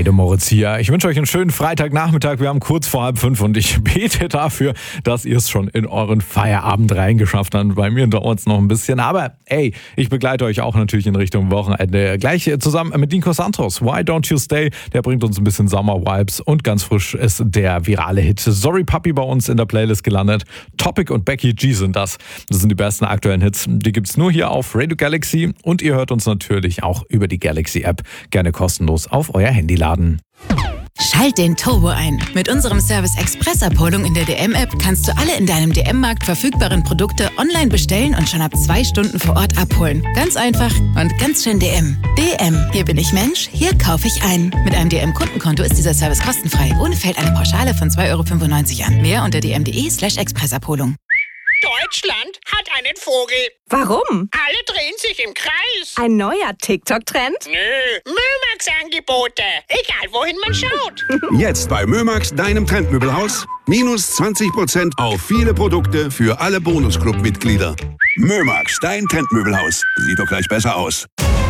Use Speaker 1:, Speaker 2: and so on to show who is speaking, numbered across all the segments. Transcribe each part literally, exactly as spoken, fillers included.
Speaker 1: Heide Moritz hier. Ich wünsche euch einen schönen Freitagnachmittag. Wir haben kurz vor halb fünf und ich bete dafür, dass ihr es schon in euren Feierabend reingeschafft habt. Bei mir dauert es noch ein bisschen, aber ey, ich begleite euch auch natürlich in Richtung Wochenende. Gleich zusammen mit Nico Santos. Why Don't You Stay? Der bringt uns ein bisschen Sommer-Vibes und ganz frisch ist der virale Hit Sorry Puppy bei uns in der Playlist gelandet. Topic und Becky G sind das. Das sind die besten aktuellen Hits. Die gibt's nur hier auf Radio Galaxy und ihr hört uns natürlich auch über die Galaxy-App. Gerne kostenlos auf euer Handy laden.
Speaker 2: Schalt den Turbo ein. Mit unserem Service Express-Abholung in der D M-App kannst du alle in deinem D M-Markt verfügbaren Produkte online bestellen und schon ab zwei Stunden vor Ort abholen. Ganz einfach und ganz schön D M. D M. Hier bin ich Mensch, hier kaufe ich ein. Mit einem D M-Kundenkonto ist dieser Service kostenfrei. Ohne fällt eine Pauschale von zwei Euro fünfundneunzig an. Mehr unter dm.de slash Expressabholung.
Speaker 3: Deutschland hat einen Vogel.
Speaker 4: Warum?
Speaker 3: Alle drehen sich im Kreis.
Speaker 4: Ein neuer TikTok-Trend?
Speaker 3: Nö, Mömax-Angebote. Egal, wohin man schaut.
Speaker 5: Jetzt bei Mömax, deinem Trendmöbelhaus. Minus zwanzig Prozent auf viele Produkte für alle Bonusclub-Mitglieder. Mömax, dein Trendmöbelhaus. Sieht doch gleich besser aus.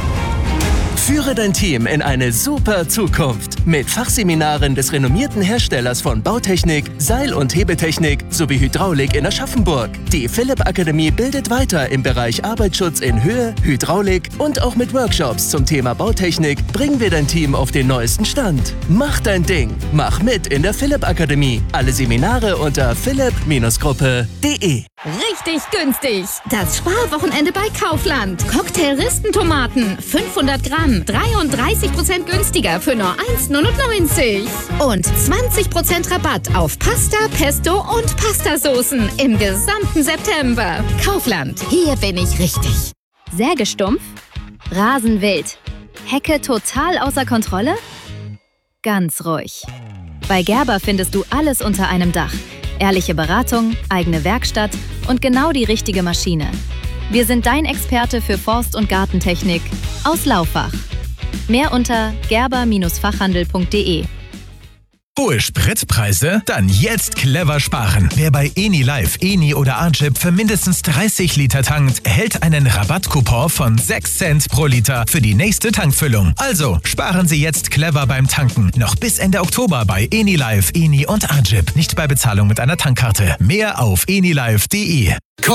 Speaker 6: Führe dein Team in eine super Zukunft mit Fachseminaren des renommierten Herstellers von Bautechnik, Seil- und Hebetechnik sowie Hydraulik in Aschaffenburg. Die Philipp Akademie bildet weiter im Bereich Arbeitsschutz in Höhe, Hydraulik und auch mit Workshops zum Thema Bautechnik bringen wir dein Team auf den neuesten Stand. Mach dein Ding. Mach mit in der Philipp Akademie. Alle Seminare unter philipp Gruppe punkt de.
Speaker 7: Richtig günstig. Das Sparwochenende bei Kaufland. Cocktail-Ristentomaten, fünfhundert Gramm, dreiunddreißig Prozent günstiger für nur eins neunundneunzig. Und zwanzig Prozent Rabatt auf Pasta, Pesto und Pastasoßen im gesamten September. Kaufland, hier bin ich richtig.
Speaker 8: Sägestumpf? Rasenwild? Hecke total außer Kontrolle? Ganz ruhig. Bei Gerber findest du alles unter einem Dach. Ehrliche Beratung, eigene Werkstatt und genau die richtige Maschine. Wir sind dein Experte für Forst- und Gartentechnik aus Laufach. Mehr unter gerber Fachhandel punkt de.
Speaker 9: Hohe Spritpreise? Dann jetzt clever sparen. Wer bei Enilive, Eni oder Archip für mindestens dreißig Liter tankt, erhält einen Rabattcoupon von sechs Cent pro Liter für die nächste Tankfüllung. Also sparen Sie jetzt clever beim Tanken. Noch bis Ende Oktober bei Enilive, Eni und Archip. Nicht bei Bezahlung mit einer Tankkarte. Mehr auf enilive punkt de.